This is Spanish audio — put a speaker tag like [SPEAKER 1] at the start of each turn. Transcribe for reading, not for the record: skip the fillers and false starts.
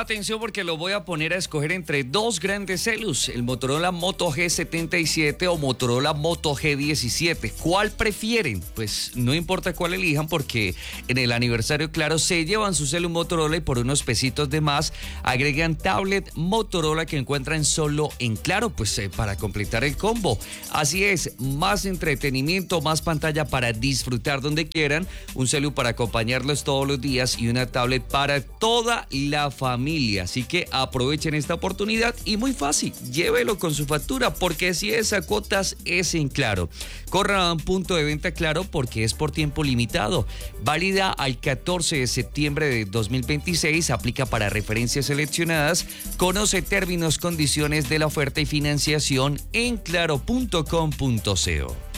[SPEAKER 1] atención porque lo voy a poner a escoger entre dos grandes celus, el Motorola Moto G77 o Motorola Moto G17. ¿Cuál prefieren? Pues no importa cuál elijan porque en el aniversario Claro se llevan su celu Motorola y por unos pesitos de más agregan tablet Motorola que encuentran solo en Claro, pues para completar el combo. Así es, más entretenimiento, más pantalla para disfrutar donde quieran, un celu para acompañarlos todos los días y una tablet para toda la familia. Así que aprovechen esta oportunidad y muy fácil, llévelo con su factura porque si es a cuotas es en Claro. Corran a un punto de venta Claro porque es por tiempo limitado. Válida al 14 de septiembre de 2026, aplica para referencias seleccionadas. Conoce términos, condiciones de la oferta y financiación en claro.com.co.